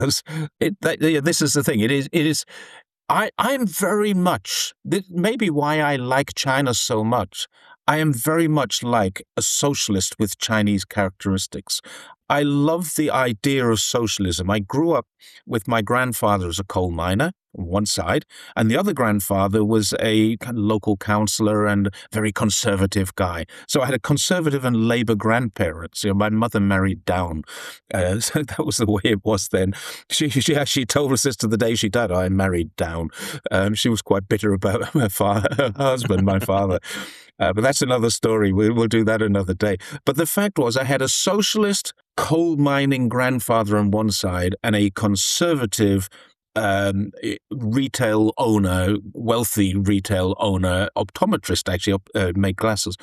because this is the thing. It is. I'm very much, maybe why I like China so much. I am very much like a socialist with Chinese characteristics. I love the idea of socialism. I grew up with my grandfather as a coal miner on one side, and the other grandfather was a kind of local councillor and very conservative guy. So I had a conservative and Labour grandparents. My mother married down. So that was the way it was then. She actually told us this to the day she died. I married down. She was quite bitter about her husband, my father. But that's another story. We'll do that another day. But the fact was, I had a socialist coal mining grandfather on one side and a conservative retail owner, wealthy retail owner, optometrist, actually, made glasses,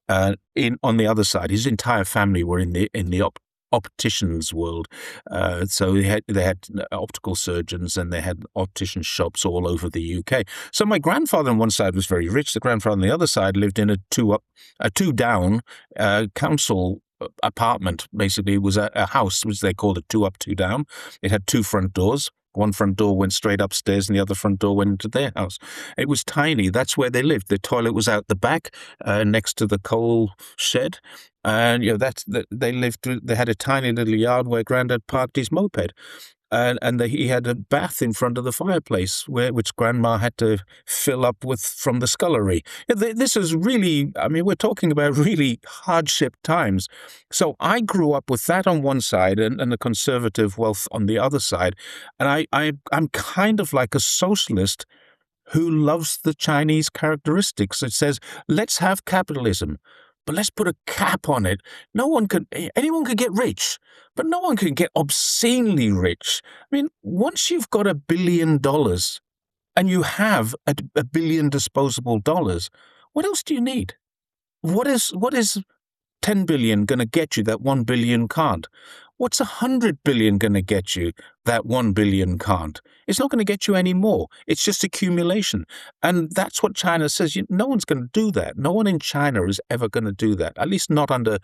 on the other side. His entire family were in the opticians world. So they had optical surgeons and they had optician shops all over the UK. So my grandfather on one side was very rich. The grandfather on the other side lived in a two down council apartment. Basically, it was a house, which they called a 2 up, 2 down. It had 2 front doors. One front door went straight upstairs and the other front door went into their house. It was tiny. That's where they lived. The toilet was out the back, next to the coal shed. And they had a tiny little yard where Grandad parked his moped. And he had a bath in front of the fireplace, which Grandma had to fill up with from the scullery. This is really, we're talking about really hardship times. So I grew up with that on one side and the conservative wealth on the other side. And I'm kind of like a socialist who loves the Chinese characteristics. It says, let's have capitalism, but let's put a cap on it. Anyone could get rich, but no one can get obscenely rich. Once you've got $1 billion and you have a billion disposable dollars, what else do you need? What is 10 billion going to get you that 1 billion can't? What's 100 billion going to get you that 1 billion can't? It's not going to get you any more. It's just accumulation. And that's what China says. No one's going to do that. No one in China is ever going to do that, at least not under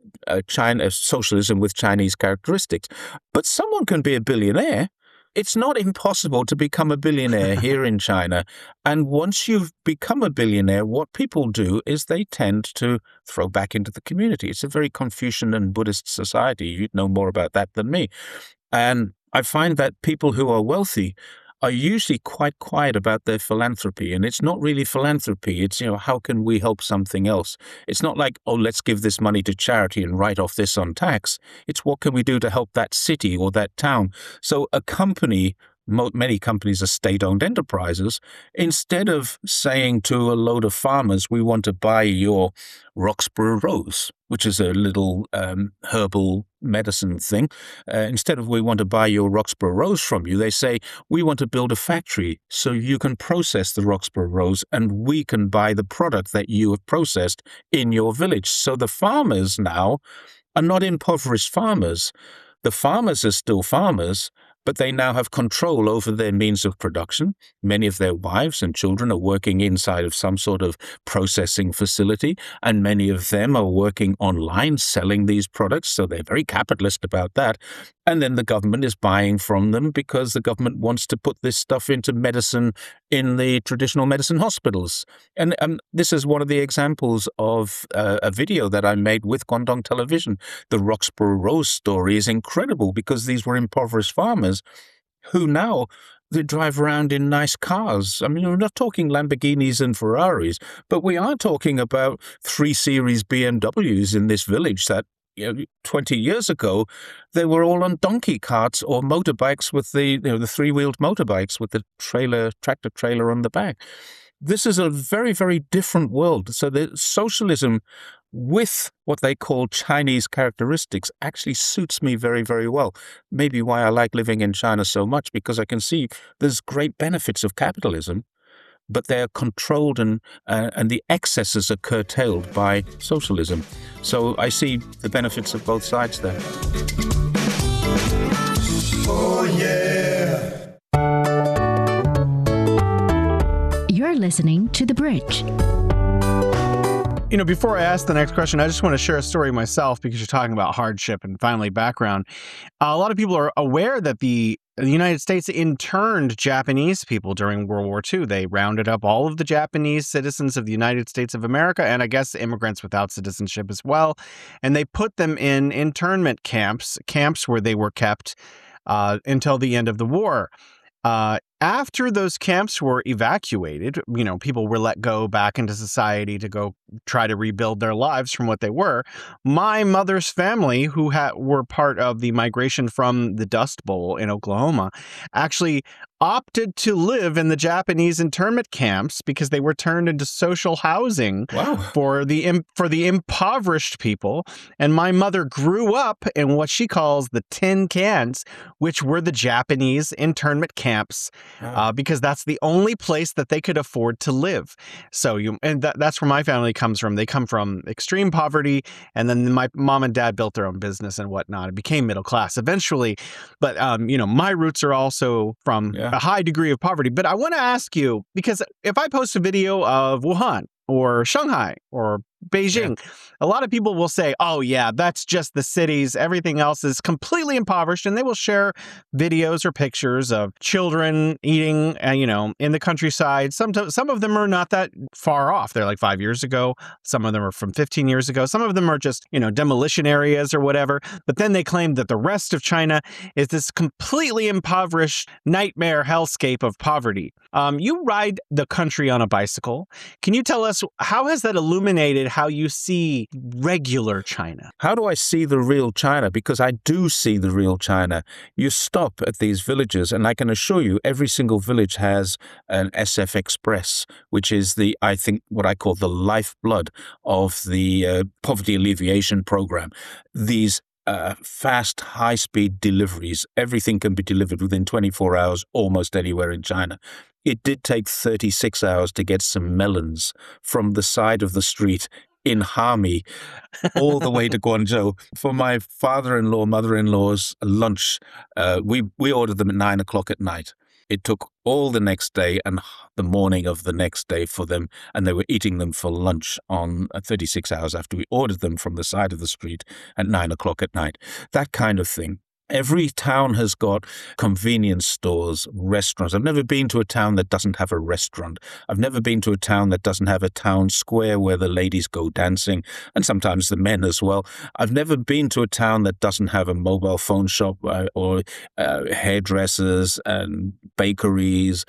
China socialism with Chinese characteristics. But someone can be a billionaire. It's not impossible to become a billionaire here in China. And once you've become a billionaire, what people do is they tend to throw back into the community. It's a very Confucian and Buddhist society. You'd know more about that than me. And I find that people who are wealthy are usually quite quiet about their philanthropy. And it's not really philanthropy. It's, how can we help something else? It's not like, let's give this money to charity and write off this on tax. It's what can we do to help that city or that town? So a company, many companies are state-owned enterprises, instead of saying to a load of farmers, we want to buy your Roxburgh rose, which is a little herbal medicine thing, instead of we want to buy your Roxburgh rose from you, they say, we want to build a factory so you can process the Roxburgh rose and we can buy the product that you have processed in your village. So the farmers now are not impoverished farmers. The farmers are still farmers, but they now have control over their means of production. Many of their wives and children are working inside of some sort of processing facility, and many of them are working online selling these products, so they're very capitalist about that. And then the government is buying from them because the government wants to put this stuff into medicine in the traditional medicine hospitals. And this is one of the examples of a video that I made with Guangdong Television. The Roxburgh Rose story is incredible because these were impoverished farmers who now they drive around in nice cars. We're not talking Lamborghinis and Ferraris, but we are talking about 3 Series BMWs in this village that 20 years ago, they were all on donkey carts or motorbikes with the 3-wheeled motorbikes with the tractor trailer on the back. This is a very, very different world. So the socialism with what they call Chinese characteristics actually suits me very, very well. Maybe why I like living in China so much, because I can see there's great benefits of capitalism, but they're controlled and the excesses are curtailed by socialism. So I see the benefits of both sides there. Oh, yeah. You're listening to The Bridge. Before I ask the next question, I just want to share a story myself because you're talking about hardship and finally background. A lot of people are aware that the the United States interned Japanese people during World War II. They rounded up all of the Japanese citizens of the United States of America, and I guess immigrants without citizenship as well, and they put them in internment camps where they were kept until the end of the war. After those camps were evacuated, people were let go back into society to go try to rebuild their lives from what they were. My mother's family, who were part of the migration from the Dust Bowl in Oklahoma, actually opted to live in the Japanese internment camps because they were turned into social housing for the impoverished people. And my mother grew up in what she calls the tin cans, which were the Japanese internment camps, because that's the only place that they could afford to live. So that's where my family comes from. They come from extreme poverty, and then my mom and dad built their own business and whatnot. It became middle class eventually. But my roots are also from a high degree of poverty. But I want to ask you, because if I post a video of Wuhan or Shanghai or Beijing, a lot of people will say, oh, yeah, that's just the cities. Everything else is completely impoverished. And they will share videos or pictures of children eating, in the countryside. Some of them are not that far off. They're like 5 years ago. Some of them are from 15 years ago. Some of them are just, demolition areas or whatever. But then they claim that the rest of China is this completely impoverished nightmare hellscape of poverty. You ride the country on a bicycle. Can you tell us, how has that illuminated how you see regular China? How do I see the real China? Because I do see the real China. You stop at these villages, and I can assure you every single village has an SF Express, which is what I call the lifeblood of the poverty alleviation program. These fast, high-speed deliveries. Everything can be delivered within 24 hours almost anywhere in China. It did take 36 hours to get some melons from the side of the street in Hami all the way to Guangzhou. For my father-in-law, mother-in-law's lunch, we ordered them at 9 o'clock at night. It took all the next day and the morning of the next day for them, and they were eating them for lunch on 36 hours after we ordered them from the side of the street at 9 o'clock at night. That kind of thing. Every town has got convenience stores, restaurants. I've never been to a town that doesn't have a restaurant. I've never been to a town that doesn't have a town square where the ladies go dancing, and sometimes the men as well. I've never been to a town that doesn't have a mobile phone shop or hairdressers and bakeries,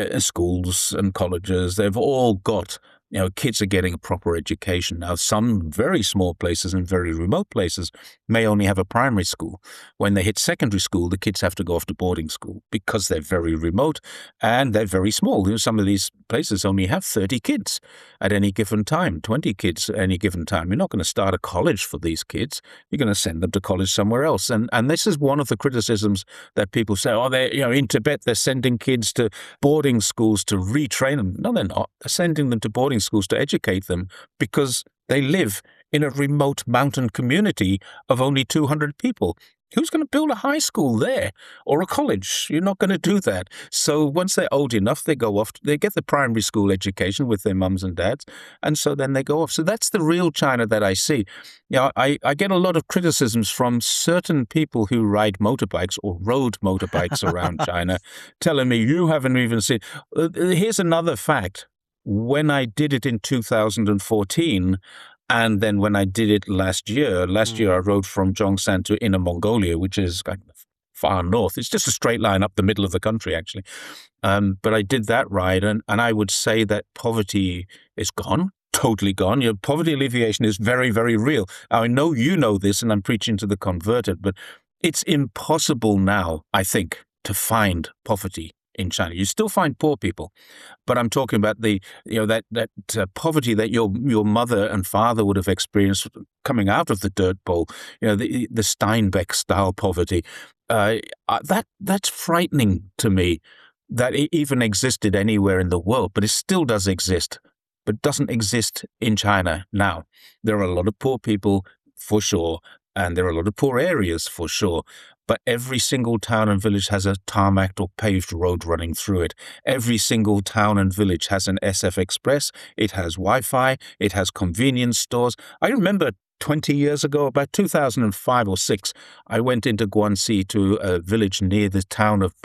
schools and colleges. They've all got kids are getting a proper education. Now, some very small places and very remote places may only have a primary school. When they hit secondary school, the kids have to go off to boarding school because they're very remote and they're very small. Some of these places only have 30 kids at any given time, 20 kids at any given time. You're not going to start a college for these kids. You're going to send them to college somewhere else. And this is one of the criticisms that people say, they're in Tibet, they're sending kids to boarding schools to retrain them. No, they're not. They're sending them to boarding schools to educate them because they live in a remote mountain community of only 200 people. Who's going to build a high school there or a college? You're not going to do that. So once they're old enough, they go off, they get the primary school education with their mums and dads, and so then they go off. So that's the real China that I see. I get a lot of criticisms from certain people who ride motorbikes or rode motorbikes around China, telling me, you haven't even seen. Here's another fact. When I did it in 2014, and then when I did it last year I rode from Zhongshan to Inner Mongolia, which is kind of far north. It's just a straight line up the middle of the country, actually. But I did that ride, and I would say that poverty is gone, totally gone. Poverty alleviation is very, very real. I know you know this, and I'm preaching to the converted, but it's impossible now, I think, to find poverty in China. You still find poor people, but I'm talking about the that poverty that your mother and father would have experienced coming out of the Dirt Bowl. The Steinbeck style poverty. That's frightening to me that it even existed anywhere in the world, but it still does exist, but doesn't exist in China now. There are a lot of poor people for sure, and there are a lot of poor areas for sure. But every single town and village has a tarmacked or paved road running through it. Every single town and village has an SF Express. It has Wi-Fi. It has convenience stores. I remember 20 years ago, about 2005 or 6, I went into Guangxi to a village near the town of